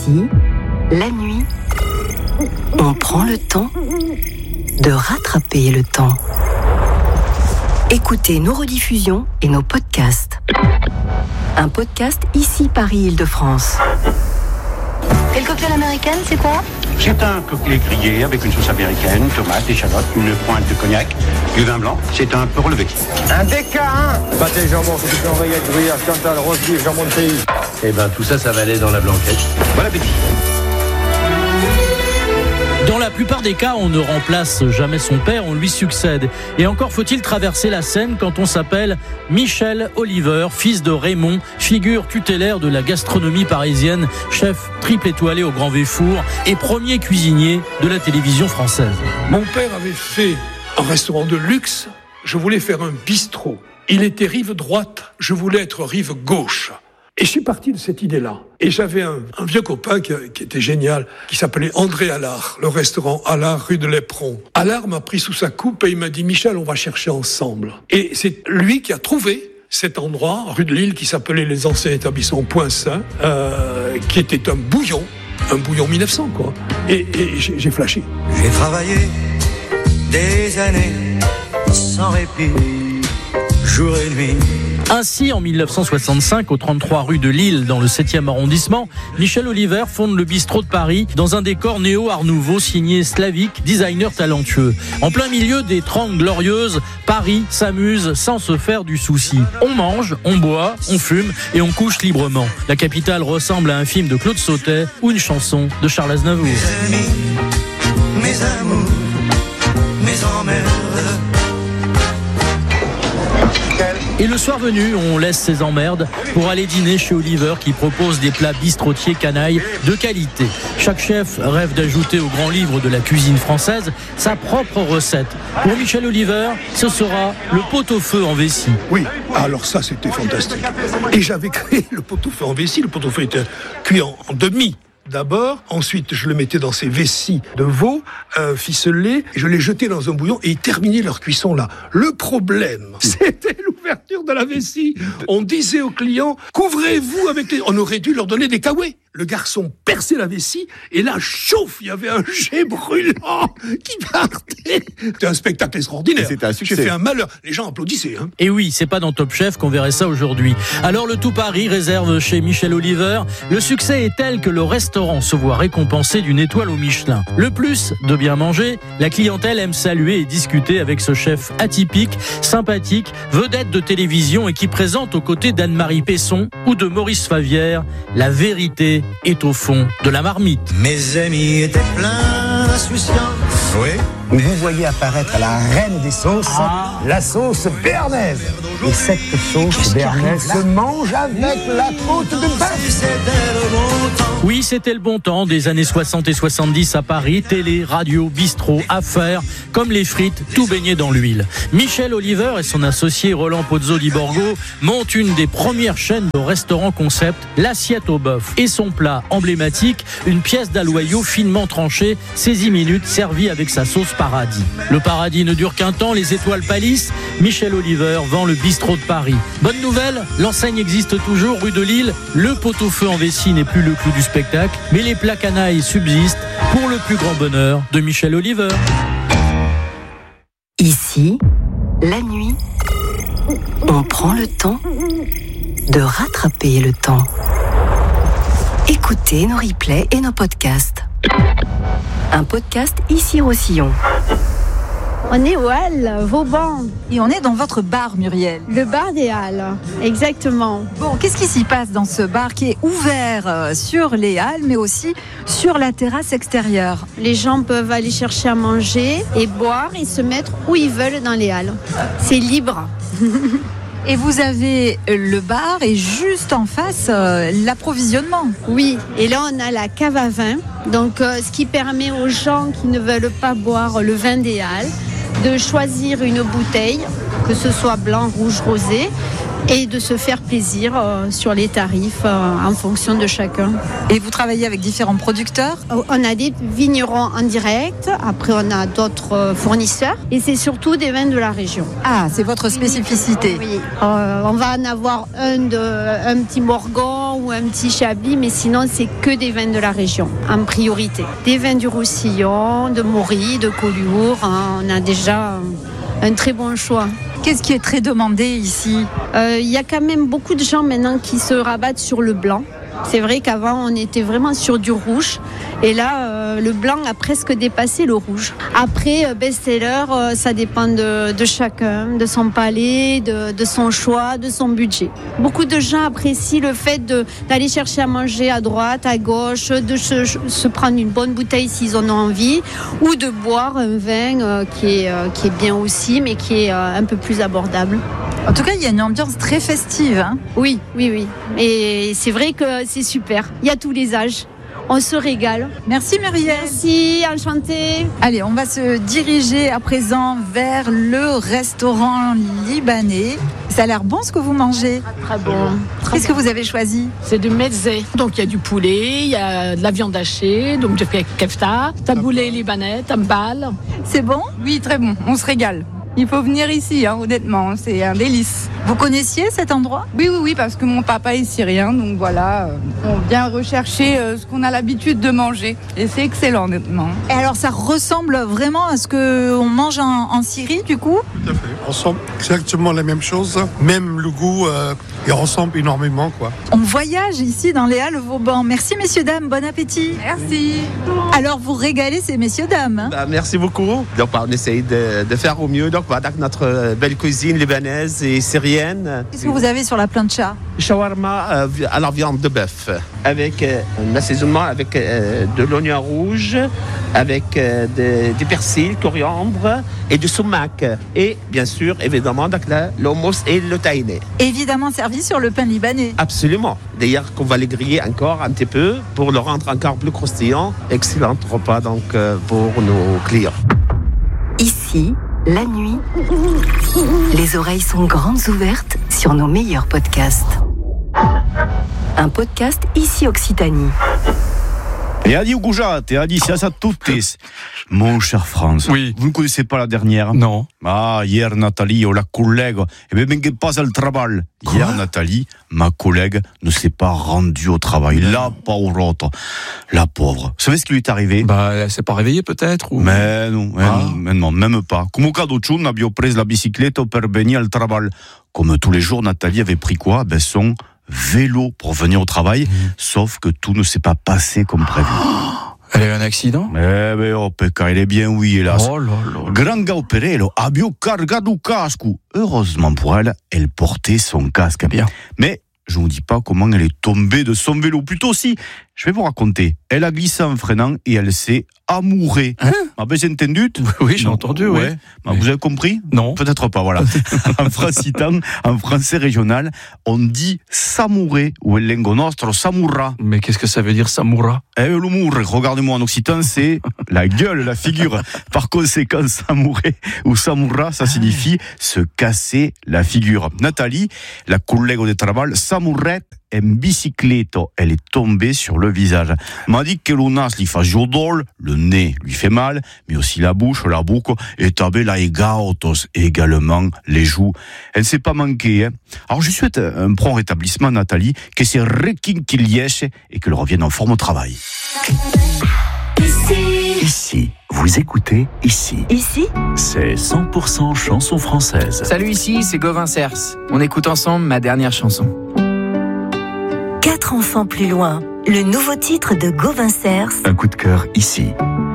Ici, la nuit, on prend le temps de rattraper le temps. Écoutez nos rediffusions et nos podcasts. Un podcast Ici Paris-Île-de-France. Et le cocktail américain, c'est quoi ? C'est un cocktail grillé avec une sauce américaine, tomates, échalotes, une pointe de cognac, du vin blanc. C'est un peu relevé. Un DK1 pâté jambon, c'est une oreillette, gruyère, Cantal, rose beef, jambon de pays. Eh ben tout ça va aller dans la blanquette. Bon appétit. Dans la plupart des cas, on ne remplace jamais son père, on lui succède. Et encore faut-il traverser la Seine quand on s'appelle Michel Oliver, fils de Raymond, figure tutélaire de la gastronomie parisienne, chef triple étoilé au Grand Véfour et premier cuisinier de la télévision française. Mon père avait fait un restaurant de luxe, je voulais faire un bistrot. Il était rive droite, je voulais être rive gauche. Et je suis parti de cette idée-là. Et j'avais un vieux copain qui était génial, qui s'appelait André Allard, le restaurant Allard, rue de l'Éperon. Allard m'a pris sous sa coupe et il m'a dit « Michel, on va chercher ensemble ». Et c'est lui qui a trouvé cet endroit, rue de Lille, qui s'appelait les anciens établissements Point Saint, qui était un bouillon 1900, quoi. Et j'ai flashé. J'ai travaillé des années sans répit, jour et nuit. Ainsi, en 1965, au 33 rue de Lille, dans le 7e arrondissement, Michel Oliver fonde le bistrot de Paris dans un décor néo-art nouveau signé Slavic, designer talentueux. En plein milieu des 30 glorieuses, Paris s'amuse sans se faire du souci. On mange, on boit, on fume et on couche librement. La capitale ressemble à un film de Claude Sautet ou une chanson de Charles Aznavour. Mes amis, mes amours, mes emmerdes. Et le soir venu, on laisse ses emmerdes pour aller dîner chez Oliver qui propose des plats bistrotiers canailles de qualité. Chaque chef rêve d'ajouter au grand livre de la cuisine française sa propre recette. Pour Michel Oliver, ce sera le pot-au-feu en vessie. Oui, alors ça c'était fantastique. Et j'avais créé le pot-au-feu en vessie. Le pot-au-feu était cuit en demi. D'abord, ensuite je le mettais dans ces vessies de veau ficelées, je les jetais dans un bouillon et ils terminaient leur cuisson là. Le problème, c'était l'ouverture de la vessie. On disait aux clients, couvrez-vous avec les... On aurait dû leur donner des caouets. Le garçon perçait la vessie et là, chauffe, il y avait un jet brûlant qui partait. C'était un spectacle extraordinaire. C'était un succès. J'ai fait un malheur. Les gens applaudissaient. Hein. Et oui, c'est pas dans Top Chef qu'on verrait ça aujourd'hui. Alors le tout Paris réserve chez Michel Oliver. Le succès est tel que le restaurant se voit récompensé d'une étoile au Michelin. Le plus de bien manger, la clientèle aime saluer et discuter avec ce chef atypique, sympathique, vedette de télévision et qui présente aux côtés d'Anne-Marie Pesson ou de Maurice Favière la vérité est au fond de la marmite. Mes amis étaient pleins d'insouciance. Oui. Vous voyez apparaître la reine des sauces, la sauce béarnaise. Et cette sauce béarnaise se mange avec la côte de bœuf. Oui, c'était le bon temps des années 60 et 70 à Paris. Télé, radio, bistrot, affaires, comme les frites, tout baigné dans l'huile. Michel Oliver et son associé Roland Pozzo di Borgo montent une des premières chaînes de restaurants concept, l'assiette au bœuf. Et son plat emblématique, une pièce d'aloyau finement tranchée, 16 minutes, servie avec sa sauce paradis. Le paradis ne dure qu'un temps, les étoiles pâlissent. Michel Oliver vend le bistrot de Paris. Bonne nouvelle, l'enseigne existe toujours rue de Lille. Le pot-au-feu en vessie n'est plus le clou du spectacle, mais les plats canailles subsistent pour le plus grand bonheur de Michel Oliver. Ici, la nuit, on prend le temps de rattraper le temps. Écoutez nos replays et nos podcasts. Un podcast Ici Roussillon. On est au Halles, Vauban. Et on est dans votre bar, Muriel. Le bar des Halles, exactement. Bon, qu'est-ce qui s'y passe dans ce bar qui est ouvert sur les Halles, mais aussi sur la terrasse extérieure? Les gens peuvent aller chercher à manger et boire et se mettre où ils veulent dans les Halles. C'est libre. Et vous avez le bar et juste en face, l'approvisionnement. Oui, et là on a la cave à vin, donc ce qui permet aux gens qui ne veulent pas boire le vin des Halles de choisir une bouteille, que ce soit blanc, rouge, rosé, et de se faire plaisir sur les tarifs en fonction de chacun. Et vous travaillez avec différents producteurs ? On a des vignerons en direct, après on a d'autres fournisseurs et c'est surtout des vins de la région. Ah, c'est votre spécificité. Oui, on va en avoir un petit Morgon ou un petit Chablis, mais sinon c'est que des vins de la région en priorité. Des vins du Roussillon, de Maury, de Collioure, on a déjà un très bon choix. Qu'est-ce qui est très demandé ici ? Il y a quand même beaucoup de gens maintenant qui se rabattent sur le blanc. C'est vrai qu'avant on était vraiment sur du rouge et là le blanc a presque dépassé le rouge. Après best-seller, ça dépend de chacun, de son palais, de son choix, de son budget. Beaucoup de gens apprécient le fait d'aller chercher à manger à droite, à gauche, de se prendre une bonne bouteille s'ils en ont envie ou de boire un vin qui est bien aussi mais qui est un peu plus abordable. En tout cas, il y a une ambiance très festive. Hein ? Oui. Et c'est vrai que c'est super. Il y a tous les âges. On se régale. Merci Muriel. Merci, enchantée. Allez, on va se diriger à présent vers le restaurant libanais. Ça a l'air bon ce que vous mangez. Très bon. Qu'est-ce que vous avez choisi ? C'est du mezzé. Donc il y a du poulet, il y a de la viande hachée, donc du kefta, taboulé libanais, tambal. C'est bon ? Oui, très bon. On se régale. Il faut venir ici, honnêtement, c'est un délice. Vous connaissiez cet endroit ? Oui, parce que mon papa est syrien, donc voilà, on vient rechercher ce qu'on a l'habitude de manger. Et c'est excellent, honnêtement. Et alors, ça ressemble vraiment à ce qu'on mange en Syrie, du coup ? Tout à fait, on ressemble exactement la même chose, même le goût, il ressemble énormément, quoi. On voyage ici dans les Halles Vauban. Merci, messieurs, dames, bon appétit. Merci. Alors, vous régalez ces messieurs, dames. Hein ? Merci beaucoup. Donc, on essaye de faire au mieux. Donc, avec notre belle cuisine libanaise et syrienne. Qu'est-ce que vous avez sur la plancha ? Shawarma à la viande de bœuf, avec un assaisonnement avec de l'oignon rouge, avec du persil, coriandre et du sumac. Et bien sûr, évidemment, avec l'hummus et le tahini. Évidemment servi sur le pain libanais. Absolument. D'ailleurs, qu'on va les griller encore un petit peu pour le rendre encore plus croustillant. Excellent repas donc pour nos clients. Ici, la nuit, les oreilles sont grandes ouvertes sur nos meilleurs podcasts. Un podcast Ici Occitanie. Et Adi Goujat, et Adi Siasat Toutis. Mon cher France, oui. Vous ne connaissez pas la dernière ? Non. Ah, hier, Nathalie, la collègue, et bien que passe le travail. Hier, Nathalie, ma collègue, ne s'est pas rendue au travail. La pauvrotte, la pauvre. Vous savez ce qui lui est arrivé ? Bah, elle s'est pas réveillée peut-être ou... Mais non, même pas. Comme au cas d'autre, abbiamo pris la bicyclette per venir al travail. Comme tous les jours, Nathalie avait pris quoi ? Ben, son vélo pour venir au travail, sauf que tout ne s'est pas passé comme prévu. Elle a eu un accident ? Pecca, il est bien oui, hélas. Oh là là. Granga opérelo, abbio cargato casco. Heureusement pour elle, elle portait son casque. Bien. Mais je ne vous dis pas comment elle est tombée de son vélo. Plutôt si, je vais vous raconter. Elle a glissé en freinant et elle s'est amourée. Hein ? J'ai entendu ? Oui, j'ai entendu, oui. Vous avez compris ? Non. Peut-être pas, voilà. En francitan, en français régional, on dit s'amourer ou el lengo nostro s'amourra. Mais qu'est-ce que ça veut dire s'amourra ? L'humour, regardez-moi en occitan, c'est la gueule, la figure. Par conséquent, s'amourer ou s'amourra, ça signifie se casser la figure. Nathalie, la collègue de travail, s'amourait en biciclette. Elle est tombée sur le visage. M'a dit que le nas lui fait jodol, le nez lui fait mal, mais aussi la bouche, la boucle, et tabé la egaotos, également les joues. Elle ne s'est pas manquée, hein. Alors je souhaite un prompt rétablissement, Nathalie, que c'est requinquilièche et qu'elle revienne en forme au travail. Ici, vous écoutez Ici. Ici, c'est 100% chanson française. Salut, ici, c'est Gauvin Cers. On écoute ensemble ma dernière chanson. 4 enfants plus loin, le nouveau titre de Gauvin Cers. Un coup de cœur ici.